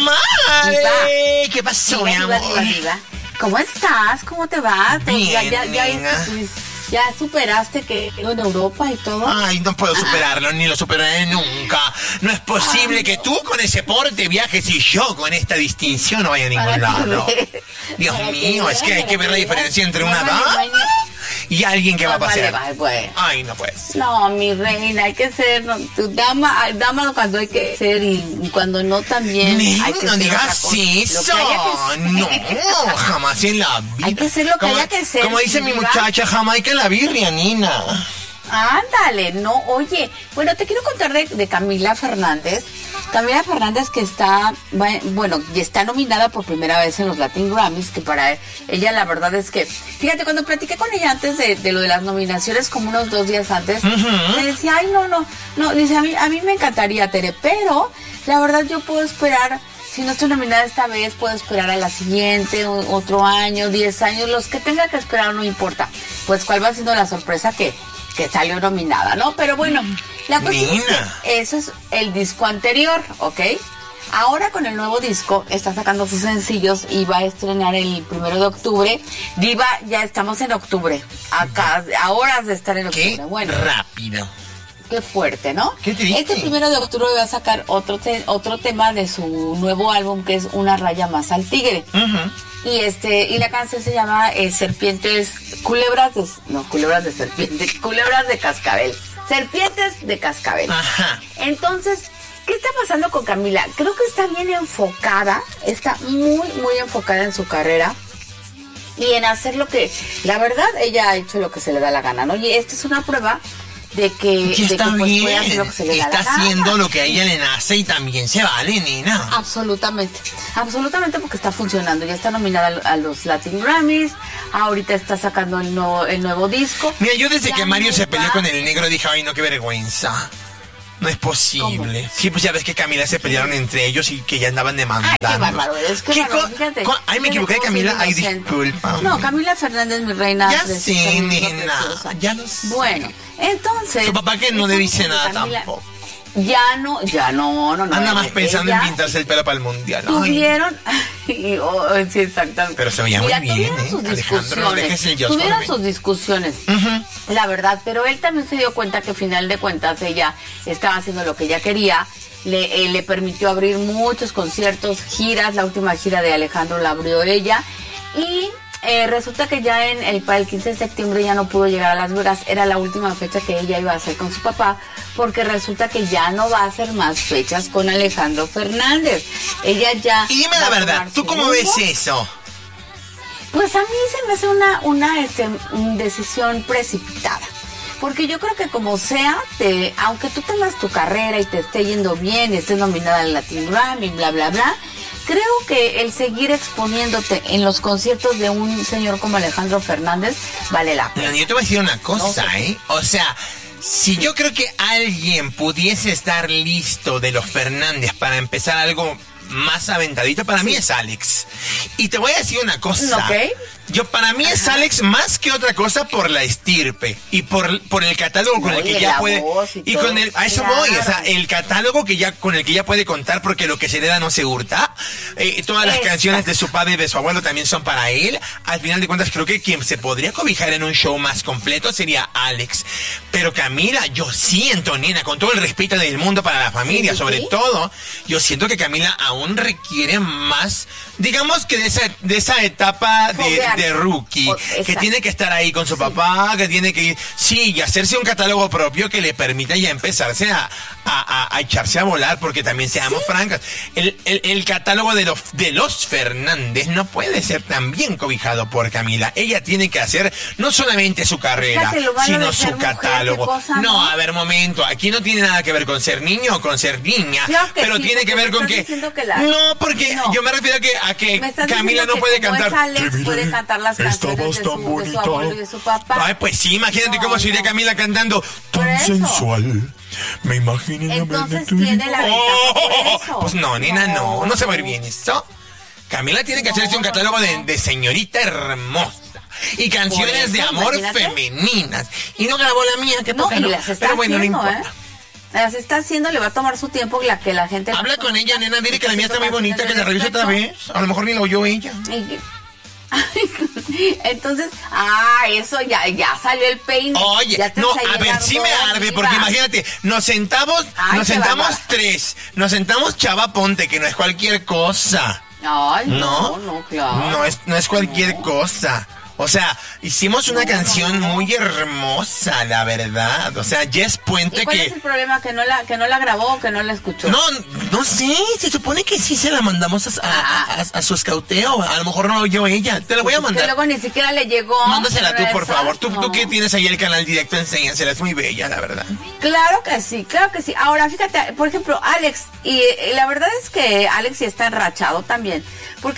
comadre! ¿Qué pasó, mi amor? Diva. ¿Cómo estás? ¿Cómo te va? Bien, ¿Ya superaste que en Europa y todo? Ay, no puedo superarlo, ni lo superaré nunca. No es posible que tú con ese porte viajes y yo con esta distinción no vaya a ningún lado. Dios mío, es que hay que ver la diferencia entre una dama y alguien que va a pasear. Ay, no puedes. No, mi reina, hay que ser dama cuando hay que ser y cuando no también hay que no ser. digas eso. No, jamás en la vida. Hay que ser lo que haya que ser. Como dice mi muchacha, Jamaica en la birria, Nina. Ándale, no, oye, bueno, te quiero contar de Camila Fernández. Camila Fernández que está, bueno, y está nominada por primera vez en los Latin Grammys, que para ella la verdad es que, fíjate, cuando platiqué con ella antes de lo de las nominaciones, como unos 2 días antes, me decía, ay, no, dice, a mí me encantaría, Tere, pero la verdad yo puedo esperar, si no estoy nominada esta vez, puedo esperar a la siguiente, otro año, 10 años, los que tenga que esperar no importa, pues cuál va siendo la sorpresa que salió nominada, ¿no? Pero bueno, la cuestión es que eso es el disco anterior, ¿ok? Ahora con el nuevo disco está sacando sus sencillos y va a estrenar el 1 de octubre. Diva, ya estamos en octubre, acá, a horas de estar en octubre. Qué bueno, rápido. Qué fuerte, ¿no? Qué triste. Este 1 de octubre va a sacar otro tema de su nuevo álbum que es Una raya más al tigre. Y la canción se llama Culebras de Cascabel. Serpientes de Cascabel. Ajá. Entonces, ¿qué está pasando con Camila? Creo que está bien enfocada, está muy, muy enfocada en su carrera y en hacer lo que, la verdad, ella ha hecho lo que se le da la gana, ¿no? Y esta es una prueba de que, puede hacer lo que se le da la gana. Está haciendo lo que a ella le nace y también se vale, nena. Absolutamente porque está funcionando. Ya está nominada a los Latin Grammys, ahorita está sacando el nuevo disco. Mira, yo desde que Mario se peleó con el negro dije, ay, no, qué vergüenza. No es posible. ¿Cómo? Sí, pues ya ves que Camila se pelearon entre ellos y que ya andaban demandando. Ay, qué bárbaro, fíjate. Ay, me equivoqué de Camila, ay, disculpa. No, Camila Fernández, mi reina. Ya sé, nena, ya lo sé. Bueno, entonces... Tu papá que no le dice nada Camila, tampoco. Ya no. Anda más pensando en pintarse el pelo para el mundial. Tuvieron... sí, exactamente. Pero se veía muy bien, sus Alejandro, no dejes el tuvieron sus discusiones, la verdad, pero él también se dio cuenta que al final de cuentas ella estaba haciendo lo que ella quería. Le permitió abrir muchos conciertos, giras. La última gira de Alejandro la abrió ella. Y resulta que ya para el 15 de septiembre ya no pudo llegar a Las Vegas. Era la última fecha que ella iba a hacer con su papá, porque resulta que ya no va a hacer más fechas con Alejandro Fernández. Ella ya... Y dime la verdad, ¿tú cómo ves eso? Pues a mí se me hace una decisión precipitada. Porque yo creo que como sea, aunque tú tengas tu carrera y te esté yendo bien, y estés nominada al Latin Grammy, bla, bla, bla, creo que el seguir exponiéndote en los conciertos de un señor como Alejandro Fernández vale la pena. Pero yo te voy a decir una cosa, O sea, si yo creo que alguien pudiese estar listo de los Fernández para empezar algo más aventadito, para mí es Alex. Y te voy a decir una cosa. Para mí es Alex más que otra cosa por la estirpe y por el catálogo con el que ya puede y con a eso voy, o sea, el catálogo con el que ya puede contar, porque lo que se le da no se hurta. Todas las canciones de su padre y de su abuelo también son para él. Al final de cuentas creo que quien se podría cobijar en un show más completo sería Alex. Pero Camila, yo siento, nena, con todo el respeto del mundo para la familia, sobre todo, yo siento que Camila aún requiere más, digamos que de esa etapa de rookie, que tiene que estar ahí con su papá, que tiene que ir, y hacerse un catálogo propio que le permita ya empezarse a echarse a volar, porque también seamos francas, el catálogo de los Fernández no puede ser tan bien cobijado por Camila. Ella tiene que hacer no solamente su carrera, sino su catálogo. No, a ver, momento, aquí no tiene nada que ver con ser niño o con ser niña, pero tiene que ver con que... No, porque yo me refiero a que Camila no puede cantar. Puede cantar las canciones de su abuelo y de su papá. Ay, pues sí, imagínate cómo sería Camila cantando tan sensual. Me imaginé. Entonces tiene la ventaja por eso. Pues no, nena, no se va a ir bien esto. Camila tiene que hacerse un catálogo de señorita hermosa. Y canciones de amor femeninas. Y no grabó la mía, que no, y las está pero bueno, haciendo, no importa. Las está haciendo, le va a tomar su tiempo que la gente... Habla con ella, nena, dile que la mía está muy bonita, que la revise otra vez. A lo mejor ni la oyó ella. Entonces, eso ya salió el peine. Oye, no, a ver, sí me arde, porque imagínate, nos sentamos tres, nos sentamos Chava Ponte, que no es cualquier cosa. Ay, no, claro. No es cualquier cosa. O sea, hicimos una canción muy hermosa, la verdad. O sea, Jess Puente. ¿Y cuál es el problema? ¿Que no la grabó o que no la escuchó? No sé, se supone que sí se la mandamos a su escauteo. A lo mejor no lo oyó ella. Te la voy a mandar. Que luego ni siquiera le llegó. Mándasela tú, por favor. Tú que tienes ahí el canal directo, enséñasela. Es muy bella, la verdad. Claro que sí. Ahora, fíjate, por ejemplo, Alex. Y la verdad es que Alex sí está enrachado también. Porque